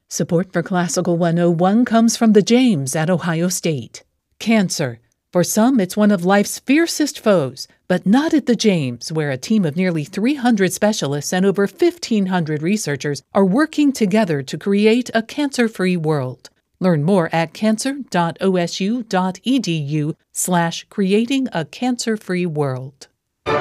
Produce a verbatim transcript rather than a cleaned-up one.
Support for Classical one oh one comes from the James at Ohio State. Cancer. For some, it's one of life's fiercest foes, but not at the James, where a team of nearly three hundred specialists and over fifteen hundred researchers are working together to create a cancer-free world. Learn more at cancer.osu.edu slash creating a cancer-free world.